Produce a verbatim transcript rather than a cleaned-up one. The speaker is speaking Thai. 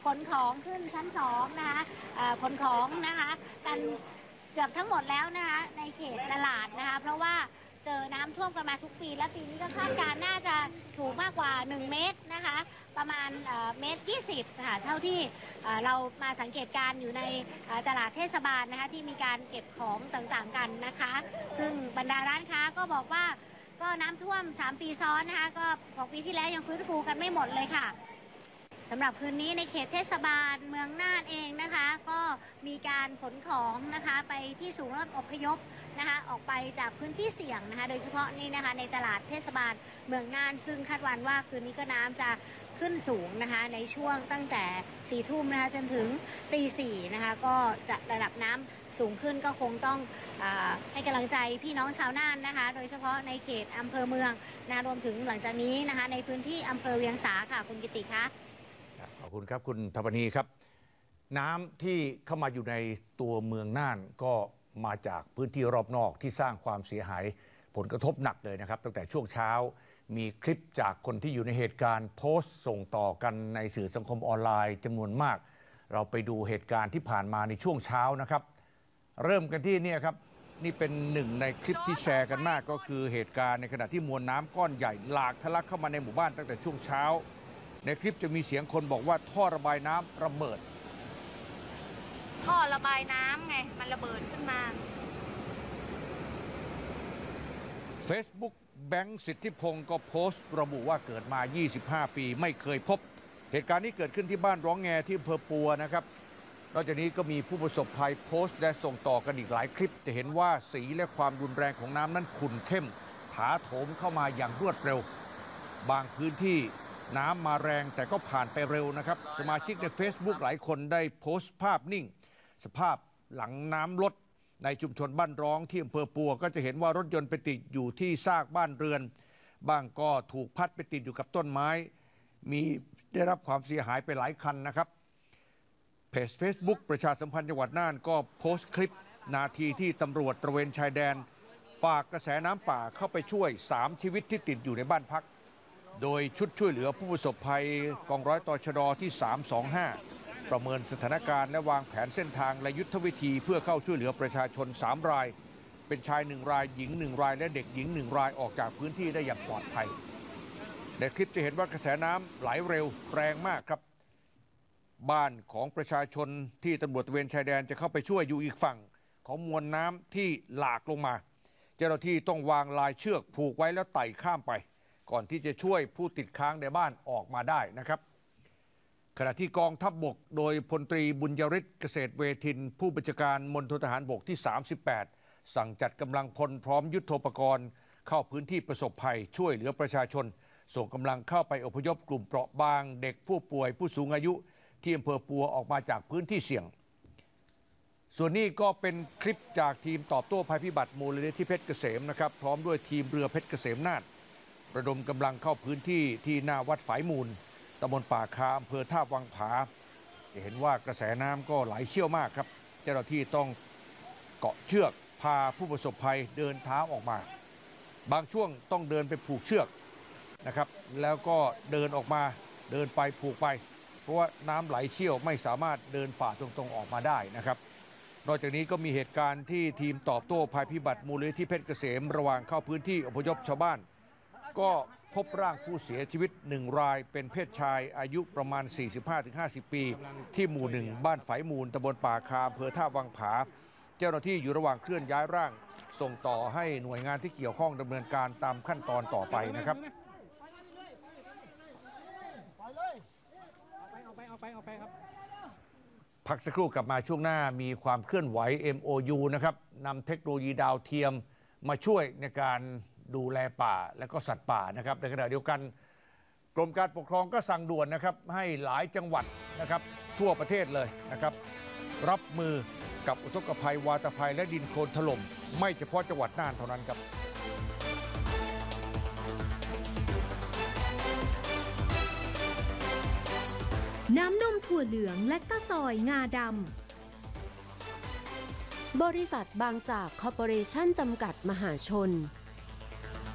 ขนของขึ้นชั้นสองนะคะขนของนะคะกันเกือบทั้งหมดแล้วนะคะในเขตตลาดนะคะเพราะว่าเจอน้ำท่วมกันมาทุกปีและปีนี้ก็คาดการณ์น่าจะสูงมากกว่าหนึ่งเมตรนะคะประมาณเมตรยี่สิบค่ะเท่าที่เรามาสังเกตการอยู่ในตลาดเทศบาลนะคะที่มีการเก็บของต่างๆกันนะคะซึ่งบรรดาร้านค้าก็บอกว่าก็น้ำท่วมสามปีซ้อนนะคะก็ของปีที่แล้วยังฟื้นฟูกันไม่หมดเลยค่ะสำหรับคืนนี้ในเขตเทศบาลเมืองน่านเองนะคะก็มีการขนของนะคะไปที่ศูนย์อพยพนะคะออกไปจากพื้นที่เสี่ยงนะคะโดยเฉพาะนี่นะคะในตลาดเทศบาลเมืองน่านซึ่งคาดวันว่าคืนนี้ก็น้ำจะขึ้นสูงนะคะในช่วงตั้งแต่สี่ทุ่มนะคะจนถึงตีสี่นะคะก็จะระดับน้ำสูงขึ้นก็คงต้องอให้กำลังใจพี่น้องชาวน่านนะคะโดยเฉพาะในเขตอำเภอเมืองนะรวมถึงหลังจากนี้นะคะในพื้นที่อำเภอเวียงสาค่ะคุณกิติคะขอบคุณครับคุณธปนีครับน้ำที่เข้ามาอยู่ในตัวเมืองน่านก็มาจากพื้นที่รอบนอกที่สร้างความเสียหายผลกระทบหนักเลยนะครับตั้งแต่ช่วงเช้ามีคลิปจากคนที่อยู่ในเหตุการณ์โพสต์ส่งต่อกันในสื่อสังคมออนไลน์จำนวนมากเราไปดูเหตุการณ์ที่ผ่านมาในช่วงเช้านะครับเริ่มกันที่นี่ครับนี่เป็นหนึ่งในคลิปที่แชร์กันมากก็คือเหตุการณ์ในขณะที่มวลน้ำก้อนใหญ่หลากทะลักเข้ามาในหมู่บ้านตั้งแต่ช่วงเช้าในคลิปจะมีเสียงคนบอกว่าท่อระบายน้ำระเบิดท่อระบายน้ำไงมันระเบิดขึ้นมา Facebook แบงค์สิทธิพงศ์ก็โพสต์ระบุว่าเกิดมายี่สิบห้าปีไม่เคยพบเหตุการณ์นี้เกิดขึ้นที่บ้านร้องแงที่อำเภอปัวนะครับนอกจากนี้ก็มีผู้ประสบภัยโพสต์และส่งต่อกันอีกหลายคลิปจะเห็นว่าสีและความรุนแรงของน้ำนั้นขุ่นเข้มถาโถมเข้ามาอย่างรวดเร็วบางพื้นที่น้ำมาแรงแต่ก็ผ่านไปเร็วนะครับสมาชิกใน Facebook หลายคนได้โพสต์ภาพนิ่งสภาพหลังน้ำลดในชุมชนบ้านร้องที่อำเภอปัวก็จะเห็นว่ารถยนต์ไปติดอยู่ที่ซากบ้านเรือนบ้างก็ถูกพัดไปติดอยู่กับต้นไม้มีได้รับความเสียหายไปหลายคันนะครับเพจ Facebook ประชาสัมพันธ์จังหวัดน่านก็โพสต์คลิปนาทีที่ตำรวจตระเวนชายแดนฝากกระแสน้ำป่าเข้าไปช่วยสามชีวิตที่ติดอยู่ในบ้านพักโดยชุดช่วยเหลือผู้ประสบภัยกองร้อยตชดที่สามสองห้าประเมินสถานการณ์และวางแผนเส้นทางและยุทธวิธีเพื่อเข้าช่วยเหลือประชาชนสามรายเป็นชายหนึ่งรายหญิงหนึ่งรายและเด็กหญิงหนึ่งรายออกจากพื้นที่ได้อย่างปลอดภัยในคลิปจะเห็นว่ากระแสน้ำไหลเร็วแรงมากครับบ้านของประชาชนที่ตำรวจตระเวนชายแดนจะเข้าไปช่วยอยู่อีกฝั่งของมวลน้ำที่หลากลงมาเจ้าหน้าที่ต้องวางลายเชือกผูกไว้แล้วไต่ข้ามไปก่อนที่จะช่วยผู้ติดค้างในบ้านออกมาได้นะครับขณะที่กองทัพบกโดยพลตรีบุญยฤทธิ์เกษตรเวทินผู้บัญชาการมณฑลทหารบกที่สามสิบแปดสั่งจัดกำลังพลพร้อมยุทโธปกรณ์เข้าพื้นที่ประสบภัยช่วยเหลือประชาชนส่งกำลังเข้าไปอพยพกลุ่มเปราะบางเด็กผู้ป่วยผู้สูงอายุที่อำเภอปัวออกมาจากพื้นที่เสี่ยงส่วนนี้ก็เป็นคลิปจากทีมตอบโต้ภัยพิบัติมูลนิธิเพชรเกษมนะครับพร้อมด้วยทีมเรือเพชรเกษมน่านระดมกำลังเข้าพื้นที่ที่หน้าวัดฝายมูลตำบลป่าคาอำเภอท่าวังผาจะเห็นว่ากระแสน้ำก็ไหลเชี่ยวมากครับเจ้าหน้าที่ต้องเกาะเชือกพาผู้ประสบภัยเดินเท้าออกมาบางช่วงต้องเดินไปผูกเชือกนะครับแล้วก็เดินออกมาเดินไปผูกไปเพราะว่าน้ำไหลเชี่ยวไม่สามารถเดินฝ่าตรงๆออกมาได้นะครับนอกจากนี้ก็มีเหตุการณ์ที่ทีมตอบโต้ภัยพิบัติมูลนิธิเพชรเกษมระหว่างเข้าพื้นที่อพยพชาวบ้านก็พบร่างผู้เสียชีวิตหนึ่งรายเป็นเพศชายอายุประมาณ สี่สิบห้าถึงห้าสิบ ปีที่หมู่หนึ่งบ้านฝายมูลตำบลป่าคาอำเภอท่าวังผาเจ้าหน้าที่อยู่ระหว่างเคลื่อนย้ายร่างส่งต่อให้หน่วยงานที่เกี่ยวข้องดำเนินการตามขั้นตอนต่อไปนะครับพักสักครู่กลับมาช่วงหน้ามีความเคลื่อนไหว เอ็ม โอ ยู นะครับนำเทคโนโลยีดาวเทียมมาช่วยในการดูแลป่าและก็สัตว์ป่านะครับในขณะเดียวกันกรมการปกครองก็สั่งด่วนนะครับให้หลายจังหวัดนะครับทั่วประเทศเลยนะครับรับมือกับอุทกภัยวาตภัยและดินโคลนถล่มไม่เฉพาะจังหวัดน่านเท่านั้นครับน้ำนมถั่วเหลืองและตะซอยงาดำบริษัทบางจากคอร์ปอเรชั่นจำกัดมหาชน